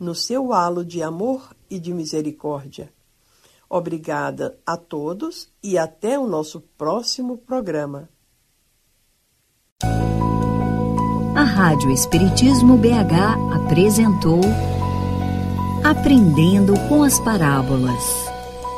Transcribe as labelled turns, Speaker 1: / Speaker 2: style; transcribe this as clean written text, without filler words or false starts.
Speaker 1: no seu halo de amor e de misericórdia. Obrigada a todos e até o nosso próximo programa.
Speaker 2: A Rádio Espiritismo BH apresentou Aprendendo com as Parábolas.